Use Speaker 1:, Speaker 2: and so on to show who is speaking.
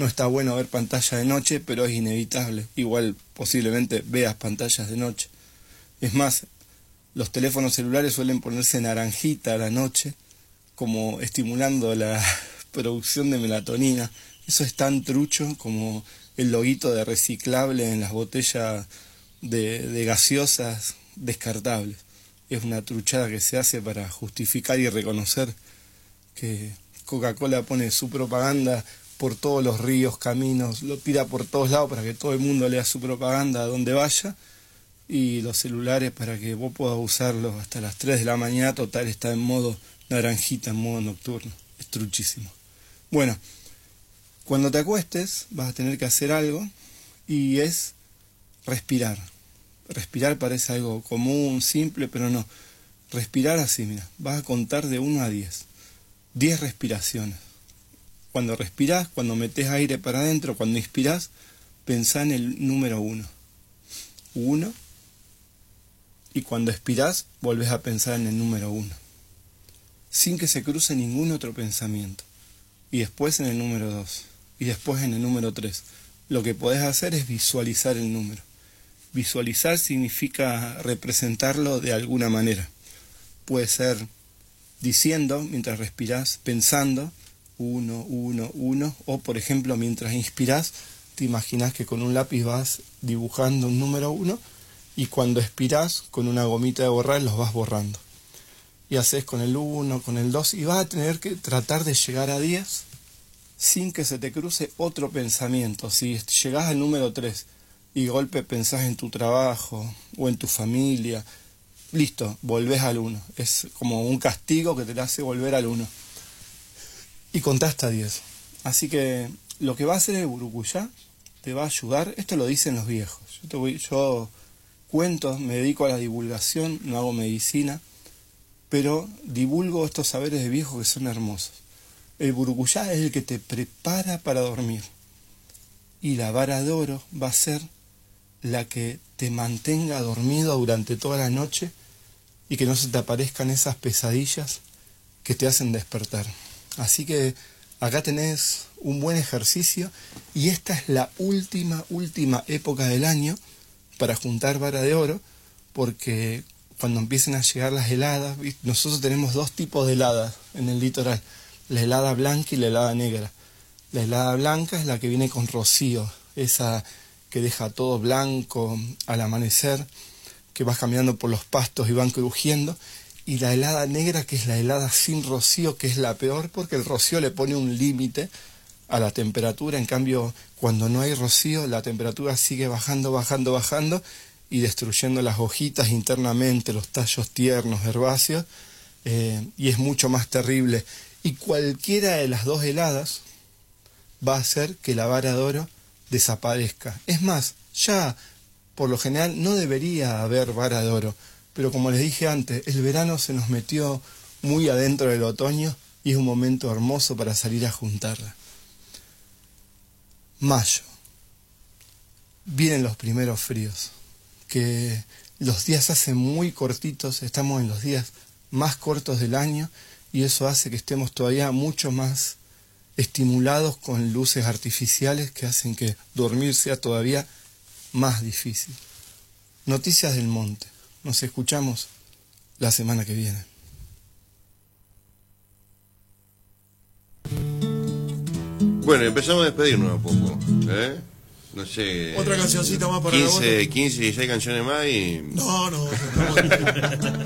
Speaker 1: no está bueno ver pantalla de noche, pero es inevitable. Igual posiblemente veas pantallas de noche. Es más, los teléfonos celulares suelen ponerse naranjita a la noche, como estimulando la producción de melatonina. Eso es tan trucho como el loguito de reciclable en las botellas de gaseosas descartables. Es una truchada que se hace para justificar y reconocer que Coca-Cola pone su propaganda por todos los ríos, caminos, lo tira por todos lados para que todo el mundo lea su propaganda a donde vaya, y los celulares para que vos puedas usarlos hasta las 3 de la mañana, total está en modo naranjita, en modo nocturno. Es truchísimo. Bueno, cuando te acuestes vas a tener que hacer algo, y es respirar. Respirar parece algo común, simple, pero no. Respirar así, mira, vas a contar de 1 a 10. 10 respiraciones. Cuando respirás, cuando metés aire para adentro, cuando inspirás, pensá en el número 1. 1. Y cuando expirás, volvés a pensar en el número 1. Sin que se cruce ningún otro pensamiento. Y después en el número 2. Y después en el número 3. Lo que podés hacer es visualizar el número. Visualizar significa representarlo de alguna manera. Puede ser diciendo, mientras respirás, pensando, 1, 1, 1, o por ejemplo, mientras inspirás, te imaginás que con un lápiz vas dibujando un número 1, y cuando expirás, con una gomita de borrar, los vas borrando. Y haces con el 1, con el 2, y vas a tener que tratar de llegar a 10 sin que se te cruce otro pensamiento. Si llegás al número 3 y golpe pensás en tu trabajo o en tu familia, listo, volvés al 1. Es como un castigo que te hace volver al 1. Y contás hasta 10. Así que lo que va a hacer el Burucuyá te va a ayudar. Esto lo dicen los viejos. Yo cuento, me dedico a la divulgación, no hago medicina, pero divulgo estos saberes de viejos que son hermosos. El Burucuyá es el que te prepara para dormir. Y la vara de oro va a ser la que te mantenga dormido durante toda la noche y que no se te aparezcan esas pesadillas que te hacen despertar. Así que acá tenés un buen ejercicio, y esta es la última época del año para juntar vara de oro, porque cuando empiecen a llegar las heladas, nosotros tenemos 2 tipos de heladas en el litoral, la helada blanca y la helada negra. La helada blanca es la que viene con rocío, esa que deja todo blanco al amanecer, que vas caminando por los pastos y van crujiendo, y la helada negra, que es la helada sin rocío, que es la peor, porque el rocío le pone un límite a la temperatura. En cambio, cuando no hay rocío, la temperatura sigue bajando, y destruyendo las hojitas internamente, los tallos tiernos, herbáceos, y es mucho más terrible. Y cualquiera de las 2 heladas va a hacer que la vara de oro desaparezca. Es más, ya por lo general no debería haber vara de oro, pero como les dije antes, el verano se nos metió muy adentro del otoño y es un momento hermoso para salir a juntarla. Mayo. Vienen los primeros fríos, que los días se hacen muy cortitos, estamos en los días más cortos del año, y eso hace que estemos todavía mucho más estimulados con luces artificiales que hacen que dormir sea todavía más difícil. Noticias del monte. Nos escuchamos la semana que viene.
Speaker 2: Bueno, empezamos a despedirnos un poco, ¿eh? No sé.
Speaker 3: Otra cancioncita más para
Speaker 2: 15, 16 canciones más y...
Speaker 3: No.